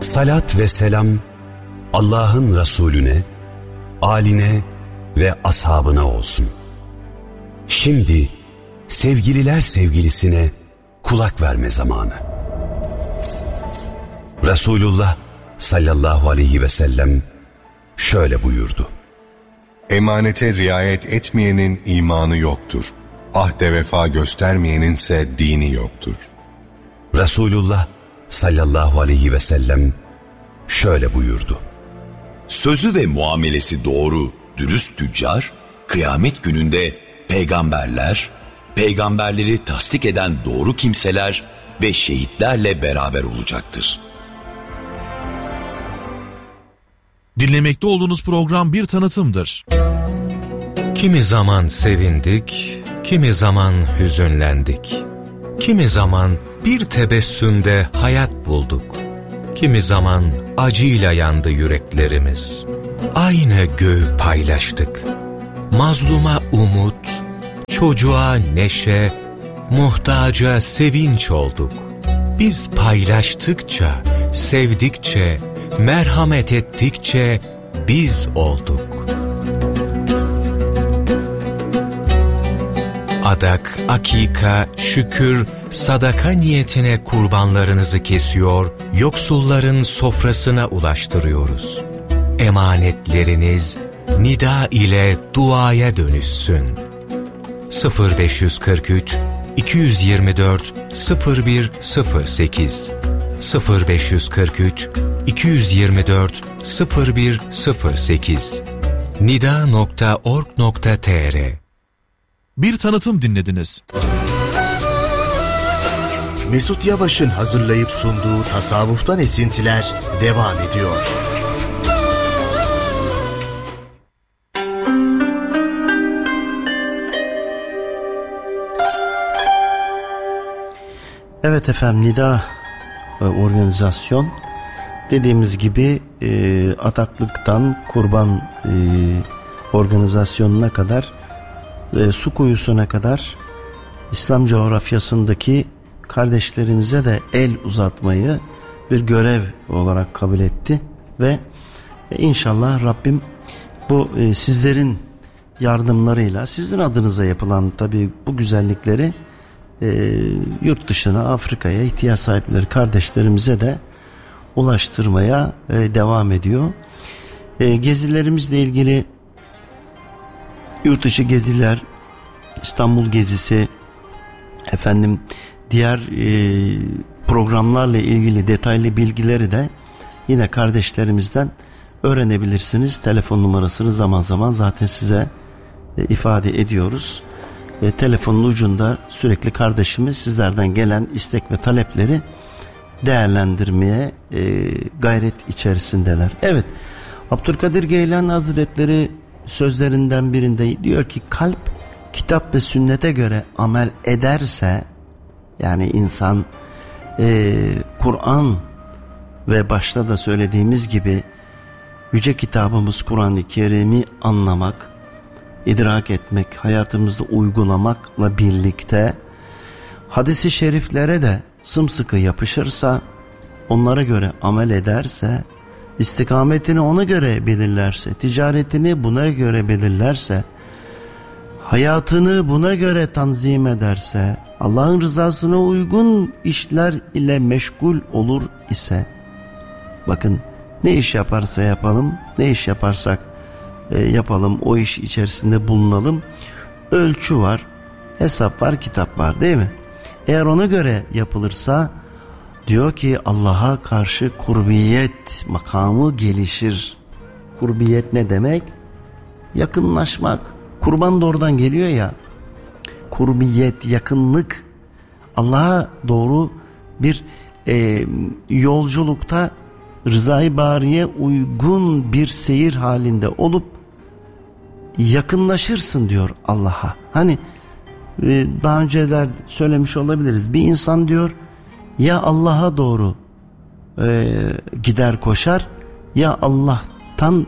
Salat ve selam Allah'ın Resulüne, âline ve ashabına olsun. Şimdi sevgililer sevgilisine kulak verme zamanı. Resulullah sallallahu aleyhi ve sellem şöyle buyurdu: Emanete riayet etmeyenin imanı yoktur. Ahde vefa göstermeyenin ise dini yoktur. Resulullah sallallahu aleyhi ve sellem şöyle buyurdu: Sözü ve muamelesi doğru, dürüst tüccar, kıyamet gününde peygamberler, peygamberleri tasdik eden doğru kimseler ve şehitlerle beraber olacaktır. Dinlemekte olduğunuz program bir tanıtımdır. Kimi zaman sevindik, kimi zaman hüzünlendik. Kimi zaman bir tebessümde hayat bulduk. Kimi zaman acıyla yandı yüreklerimiz. Aynı göğü paylaştık. Mazluma umut, çocuğa neşe, muhtaca sevinç olduk. Biz paylaştıkça, sevdikçe, merhamet ettikçe biz olduk. Adak, akika, şükür, sadaka niyetine kurbanlarınızı kesiyor, yoksulların sofrasına ulaştırıyoruz. Emanetleriniz nida ile duaya dönüşsün. 0543 224 0108 0543 224 0108 nida.org.tr. Bir tanıtım dinlediniz. Mesut Yavaş'ın hazırlayıp sunduğu Tasavvuftan Esintiler devam ediyor. Evet efendim, Nida organizasyon dediğimiz gibi ataklıktan kurban organizasyonuna kadar, su kuyusuna kadar İslam coğrafyasındaki kardeşlerimize de el uzatmayı bir görev olarak kabul etti ve inşallah Rabbim bu sizlerin yardımlarıyla, sizin adınıza yapılan tabii bu güzellikleri yurt dışına, Afrika'ya, ihtiyaç sahipleri kardeşlerimize de ulaştırmaya devam ediyor. Gezilerimizle ilgili yurt dışı geziler, İstanbul gezisi, efendim diğer programlarla ilgili detaylı bilgileri de yine kardeşlerimizden öğrenebilirsiniz. Telefon numarasını zaman zaman zaten size ifade ediyoruz. Telefonun ucunda sürekli kardeşimiz sizlerden gelen istek ve talepleri değerlendirmeye gayret içerisindeler. Evet, Abdülkadir Geylani Hazretleri sözlerinden birinde diyor ki, kalp kitap ve sünnete göre amel ederse, yani insan Kur'an ve başta da söylediğimiz gibi yüce kitabımız Kur'an-ı Kerim'i anlamak, idrak etmek, hayatımızda uygulamakla birlikte hadis-i şeriflere de sımsıkı yapışırsa, onlara göre amel ederse, istikametini ona göre belirlerse, ticaretini buna göre belirlerse, hayatını buna göre tanzim ederse, Allah'ın rızasına uygun işler ile meşgul olur ise, bakın ne iş yaparsa yapalım, ne iş yaparsak yapalım, o iş içerisinde bulunalım, ölçü var, hesap var, kitap var, değil mi? Eğer ona göre yapılırsa diyor ki Allah'a karşı kurbiyet makamı gelişir. Kurbiyet ne demek? Yakınlaşmak. Kurban da oradan geliyor ya. Kurbiyet, yakınlık. Allah'a doğru bir yolculukta rızayı bariye uygun bir seyir halinde olup yakınlaşırsın diyor Allah'a. Hani daha önceler söylemiş olabiliriz. Bir insan diyor ya Allah'a doğru gider koşar, ya Allah'tan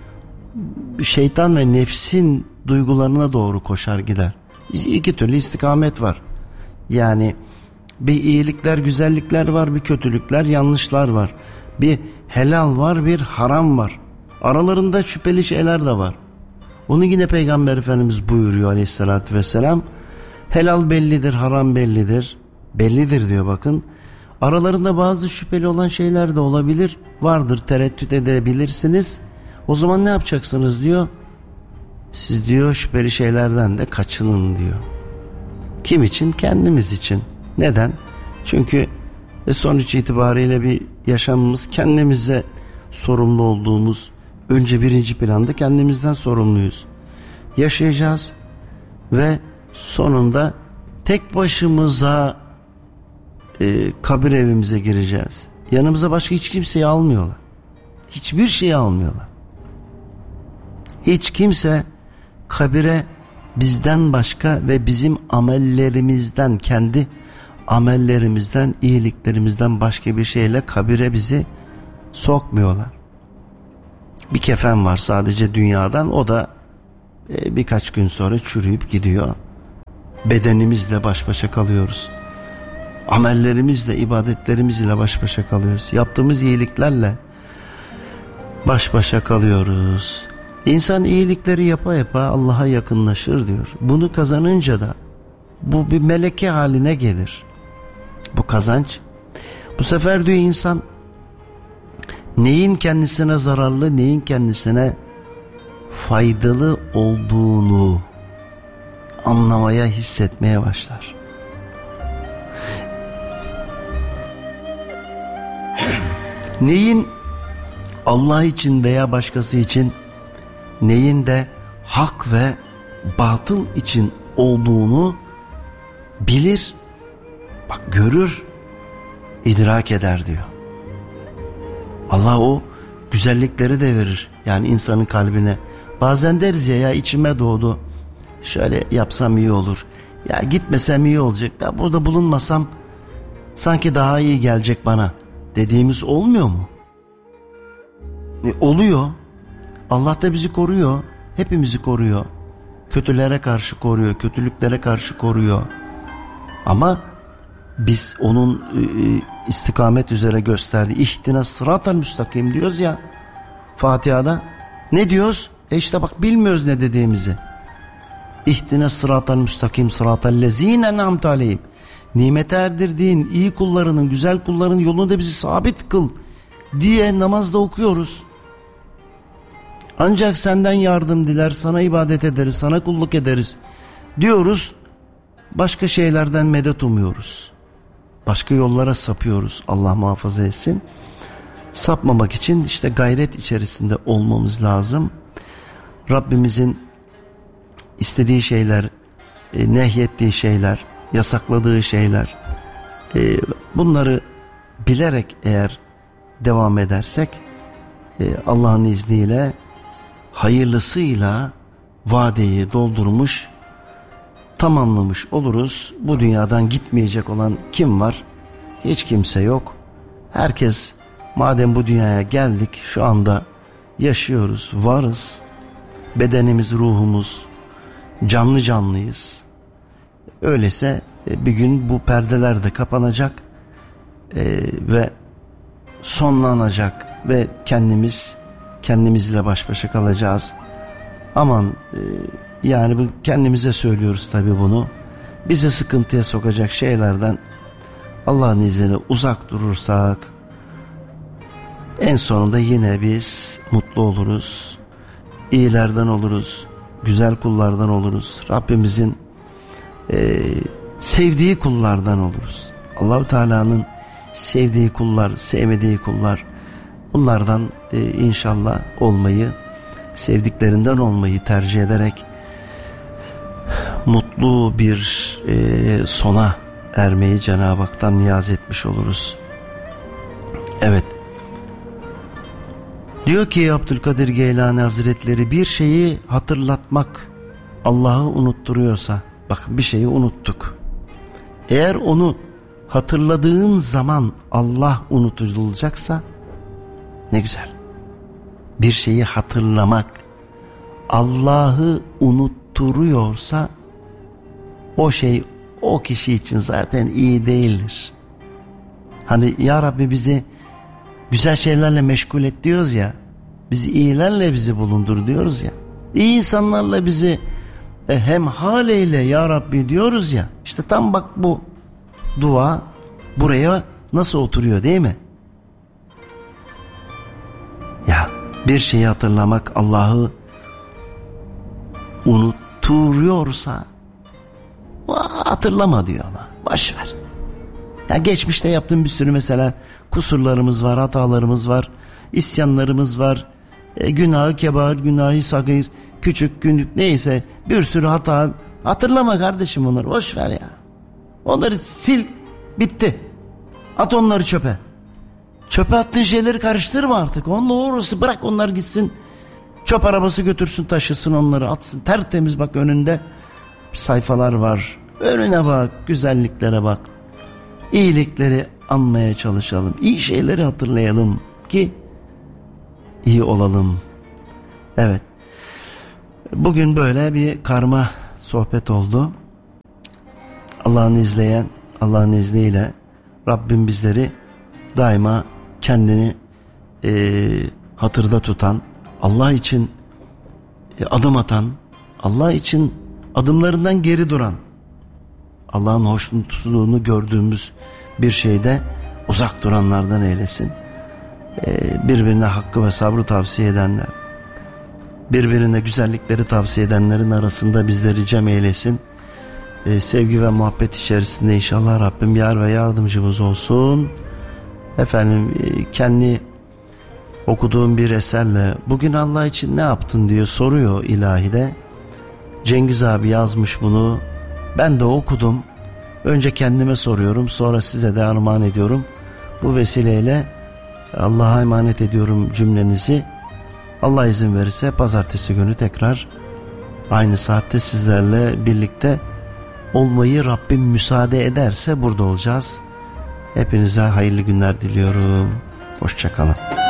şeytan ve nefsin duygularına doğru koşar gider. İki türlü istikamet var. Yani bir iyilikler, güzellikler var, bir kötülükler, yanlışlar var. Bir helal var, bir haram var. Aralarında şüpheli şeyler de var. Onu yine Peygamber Efendimiz buyuruyor aleyhissalatü vesselam. Helal bellidir, haram bellidir. Bellidir diyor bakın. Aralarında bazı şüpheli olan şeyler de olabilir. Vardır, tereddüt edebilirsiniz. O zaman ne yapacaksınız diyor. Siz diyor şüpheli şeylerden de kaçının diyor. Kim için? Kendimiz için. Neden? Çünkü sonuç itibariyle bir yaşamımız kendimize sorumlu olduğumuz, önce birinci planda kendimizden sorumluyuz. Yaşayacağız ve sonunda tek başımıza kabir evimize gireceğiz. Yanımıza başka hiç kimseyi almıyorlar. Hiçbir şeyi almıyorlar. Hiç kimse kabire bizden başka ve bizim amellerimizden, kendi amellerimizden, iyiliklerimizden başka bir şeyle kabire bizi sokmuyorlar. Bir kefen var sadece dünyadan, o da birkaç gün sonra çürüyüp gidiyor. Bedenimizle baş başa kalıyoruz. Amellerimizle, ibadetlerimizle baş başa kalıyoruz. Yaptığımız iyiliklerle baş başa kalıyoruz. İnsan iyilikleri yapa yapa Allah'a yakınlaşır diyor. Bunu kazanınca da bu bir meleke haline gelir. Bu kazanç. Bu sefer diyor insan neyin kendisine zararlı, neyin kendisine faydalı olduğunu anlamaya, hissetmeye başlar. Neyin Allah için veya başkası için, neyin de hak ve batıl için olduğunu bilir, bak görür, idrak eder diyor. Allah o güzellikleri de verir yani insanın kalbine. Bazen deriz ya içime doğdu, şöyle yapsam iyi olur, ya gitmesem iyi olacak, ben burada bulunmasam sanki daha iyi gelecek bana dediğimiz olmuyor mu? Oluyor. Allah da bizi koruyor, hepimizi koruyor. Kötülere karşı koruyor, kötülüklere karşı koruyor. Ama biz onun istikamet üzere gösterdiği ihdina sıratal müstakim diyoruz ya Fatiha'da. Ne diyoruz? İşte bak bilmiyoruz ne dediğimizi. İhdina sıratal müstakim sıratal lezine en'amte aleyhim. Nimete erdirdiğin iyi kullarının, güzel kulların yolunda bizi sabit kıl diye namazda okuyoruz. Ancak senden yardım diler, sana ibadet ederiz, sana kulluk ederiz diyoruz. Başka şeylerden medet umuyoruz. Başka yollara sapıyoruz. Allah muhafaza etsin. Sapmamak için işte gayret içerisinde olmamız lazım. Rabbimizin istediği şeyler, nehyettiği şeyler, yasakladığı şeyler, bunları bilerek eğer devam edersek Allah'ın izniyle hayırlısıyla vadeyi doldurmuş, tamamlamış oluruz. Bu dünyadan gitmeyecek olan kim var? Hiç kimse yok. Herkes madem bu dünyaya geldik, şu anda yaşıyoruz, varız. Bedenimiz, ruhumuz canlı canlıyız. Öyleyse bir gün bu perdeler de kapanacak ve sonlanacak ve kendimizle baş başa kalacağız. Aman yani bu kendimize söylüyoruz tabii bunu. Bizi sıkıntıya sokacak şeylerden Allah'ın izniyle uzak durursak en sonunda yine biz mutlu oluruz. İyilerden oluruz. Güzel kullardan oluruz. Rabbimizin sevdiği kullardan oluruz. Allah-u Teala'nın sevdiği kullar, sevmediği kullar, bunlardan inşallah olmayı, sevdiklerinden olmayı tercih ederek mutlu bir sona ermeyi Cenab-ı Hak'tan niyaz etmiş oluruz. Evet. Diyor ki Abdülkadir Geylani Hazretleri, bir şeyi hatırlatmak Allah'ı unutturuyorsa, bak bir şeyi unuttuk. Eğer onu hatırladığın zaman Allah unutulacaksa ne güzel. Bir şeyi hatırlamak Allah'ı unutturuyorsa o şey o kişi için zaten iyi değildir. Hani ya Rabbi bizi Güzel şeylerle meşgul et diyoruz ya. Bizi iyilerle bizi bulundur diyoruz ya. İyi insanlarla bizi hemhal eyle ya Rabbi diyoruz ya. İşte tam bak bu dua buraya nasıl oturuyor değil mi? Ya bir şeyi hatırlamak Allah'ı unutturuyorsa hatırlama diyor ama boş ver. Ya geçmişte yaptığım bir sürü mesela kusurlarımız var, hatalarımız var, isyanlarımız var, günahı kebair, günahı sagir, küçük günlük neyse bir sürü hata. Hatırlama kardeşim onları, boş ver ya. Onları sil, bitti. At onları çöpe. Çöpe attığın şeyleri karıştırma artık. Onunla orası bırak, onlar gitsin. Çöp arabası götürsün, taşısın onları, atsın. Tertemiz bak, önünde sayfalar var. Önüne bak, güzelliklere bak. İyilikleri anmaya çalışalım. İyi şeyleri hatırlayalım ki iyi olalım. Evet. Bugün böyle bir karma sohbet oldu. Allah'ın izniyle Rabbim bizleri daima kendini hatırda tutan, Allah için adım atan, Allah için adımlarından geri duran, Allah'ın hoşnutluğunu gördüğümüz bir şeyde uzak duranlardan eylesin. Birbirine hakkı ve sabrı tavsiye edenler, birbirine güzellikleri tavsiye edenlerin arasında bizleri cem eylesin. Sevgi ve muhabbet içerisinde inşallah Rabbim yar ve yardımcımız olsun. Efendim, kendi okuduğum bir eserle bugün Allah için ne yaptın diyor, soruyor ilahide. Cengiz abi yazmış bunu. Ben de okudum. Önce kendime soruyorum, sonra size de armağan ediyorum. Bu vesileyle Allah'a emanet ediyorum cümlenizi. Allah izin verirse pazartesi günü tekrar aynı saatte sizlerle birlikte olmayı Rabbim müsaade ederse burada olacağız. Hepinize hayırlı günler diliyorum. Hoşça kalın.